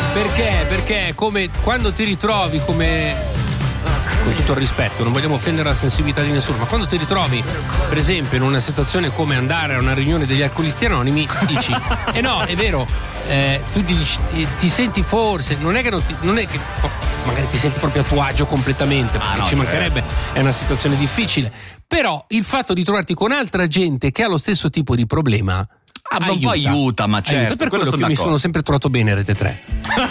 Perché come quando ti ritrovi come, con tutto il rispetto, non vogliamo offendere la sensibilità di nessuno, ma quando ti ritrovi per esempio in una situazione come andare a una riunione degli alcolisti anonimi, dici no, è vero, tu ti senti forse, non è che magari ti senti proprio a tuo agio completamente, perché ci mancherebbe, è una situazione difficile, però il fatto di trovarti con altra gente che ha lo stesso tipo di problema aiuta, ma certo. Per quello che mi sono sempre trovato bene Rete 3.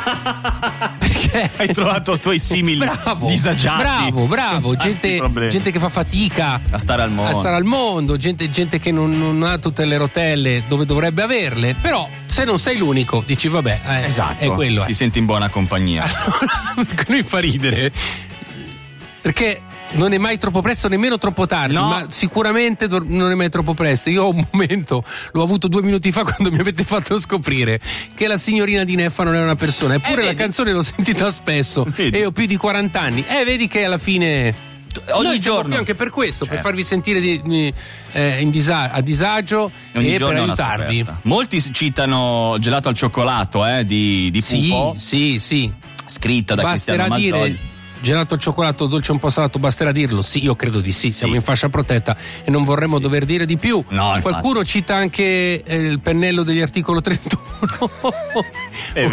Perché hai trovato i tuoi simili disagiati. Bravo, gente che fa fatica a stare al mondo, gente che non ha tutte le rotelle dove dovrebbe averle, però se non sei l'unico dici vabbè, esatto, è quello. Ti senti in buona compagnia. Mi fa ridere perché non è mai troppo presto, nemmeno troppo tardi, ma sicuramente non è mai troppo presto. Io ho un momento, l'ho avuto 2 minuti fa quando mi avete fatto scoprire che la signorina di Neffa non è una persona, eppure la canzone l'ho sentita spesso e ho più di 40 anni, vedi che alla fine ogni giorno anche per questo, per farvi sentire a disagio ogni e per aiutarvi. Molti citano Gelato al cioccolato di Pupo. Sì, scritta da Cristiano Mazzoli. Gelato al cioccolato, dolce un po' salato, basterà dirlo? Sì, io credo di sì. Siamo in fascia protetta e non vorremmo dover dire di più. Qualcuno cita anche il pennello degli articolo 31. È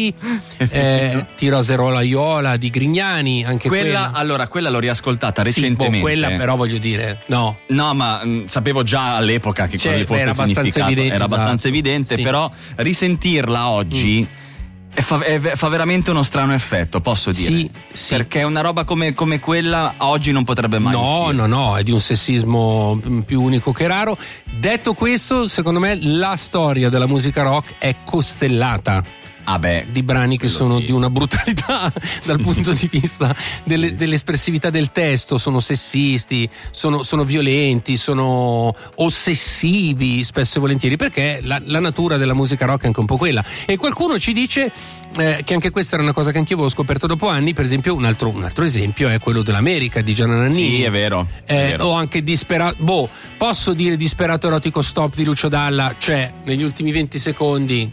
vero. Tiro a zero la Iola di Grignani, anche quella. Allora, quella l'ho riascoltata recentemente. Quella però voglio dire, no, ma sapevo già all'epoca che quello fosse il significato. Era abbastanza evidente, però risentirla oggi fa veramente uno strano effetto, posso dire. Sì. Perché una roba come quella oggi non potrebbe mai uscire. No, è di un sessismo più unico che raro. Detto questo, secondo me la storia della musica rock è costellata di brani che sono di una brutalità dal punto di vista dell'espressività del testo, sono sessisti, sono violenti, sono ossessivi spesso e volentieri, perché la natura della musica rock è anche un po' quella. E qualcuno ci dice che anche questa era una cosa che anche io avevo scoperto dopo anni. Per esempio un altro esempio è quello dell'America di Gianna Nannini. Sì, è vero. O anche posso dire Disperato erotico stop di Lucio Dalla, cioè negli ultimi 20 secondi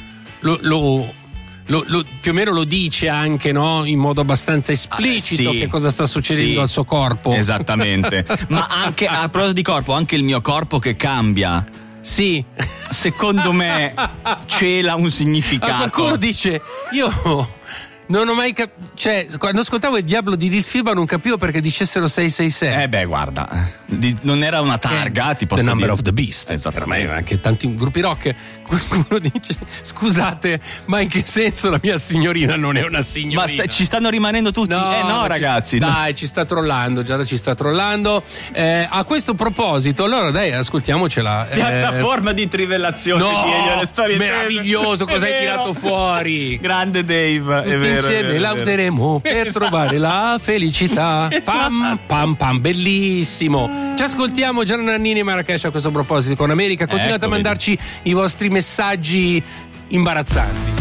più o meno lo dice anche, no? In modo abbastanza esplicito che cosa sta succedendo al suo corpo. Esattamente. Ma anche a proposito di corpo, anche il mio corpo che cambia. Sì. Secondo me cela un significato. Ma qualcuno dice io non ho mai quando ascoltavo il Diablo di Dilfiba non capivo perché dicessero 666. Guarda, non era una targa, ti posso The dire. Number of the Beast. Esattamente. Anche tanti gruppi rock. Qualcuno dice scusate, ma in che senso la mia signorina non è una signorina? Ma ci stanno rimanendo tutti. Ragazzi. Dai, ci sta trollando, Giada ci sta trollando. A questo proposito, allora dai, ascoltiamocela. Piattaforma di trivellazione le storie meraviglioso, cosa hai tirato fuori? Grande Dave, è vero. Insieme la useremo per trovare la felicità. Pam pam pam, bellissimo. Ci ascoltiamo Gianna Nannini e Marrakesh a questo proposito con America. Continuate a mandarci i vostri messaggi imbarazzanti.